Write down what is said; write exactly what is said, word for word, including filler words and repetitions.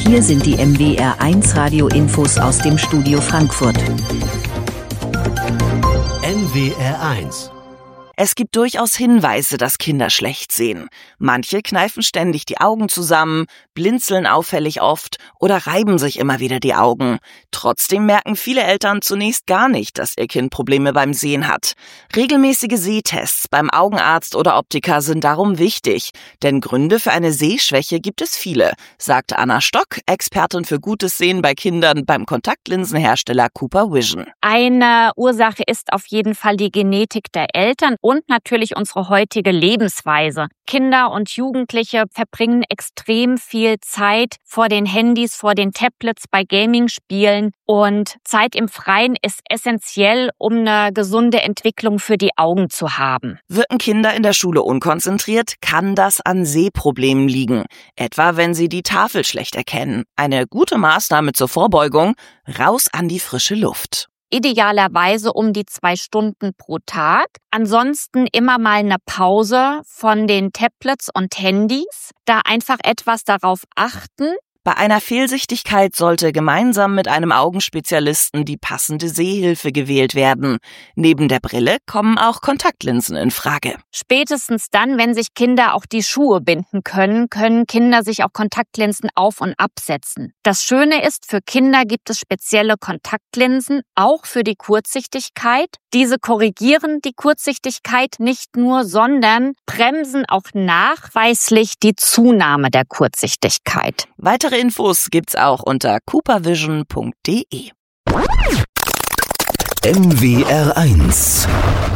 Hier sind die M W R eins Radio-Infos aus dem Studio Frankfurt. M W R eins. Es gibt durchaus Hinweise, dass Kinder schlecht sehen. Manche kneifen ständig die Augen zusammen, blinzeln auffällig oft oder reiben sich immer wieder die Augen. Trotzdem merken viele Eltern zunächst gar nicht, dass ihr Kind Probleme beim Sehen hat. Regelmäßige Sehtests beim Augenarzt oder Optiker sind darum wichtig, denn Gründe für eine Sehschwäche gibt es viele, sagt Anna Stock, Expertin für gutes Sehen bei Kindern beim Kontaktlinsenhersteller Cooper Vision. Eine Ursache ist auf jeden Fall die Genetik der Eltern und natürlich unsere heutige Lebensweise. Kinder und Jugendliche verbringen extrem viel Zeit vor den Handys, vor den Tablets, bei Gaming-Spielen. Und Zeit im Freien ist essentiell, um eine gesunde Entwicklung für die Augen zu haben. Wirken Kinder in der Schule unkonzentriert, kann das an Sehproblemen liegen. Etwa, wenn sie die Tafel schlecht erkennen. Eine gute Maßnahme zur Vorbeugung: raus an die frische Luft. Idealerweise um die zwei Stunden pro Tag. Ansonsten immer mal eine Pause von den Tablets und Handys. Da einfach etwas darauf achten. Bei einer Fehlsichtigkeit sollte gemeinsam mit einem Augenspezialisten die passende Sehhilfe gewählt werden. Neben der Brille kommen auch Kontaktlinsen in Frage. Spätestens dann, wenn sich Kinder auch die Schuhe binden können, können Kinder sich auch Kontaktlinsen auf- und absetzen. Das Schöne ist, für Kinder gibt es spezielle Kontaktlinsen, auch für die Kurzsichtigkeit. Diese korrigieren die Kurzsichtigkeit nicht nur, sondern bremsen auch nachweislich die Zunahme der Kurzsichtigkeit. Weitere Infos gibt's auch unter cooper vision punkt de. M W R eins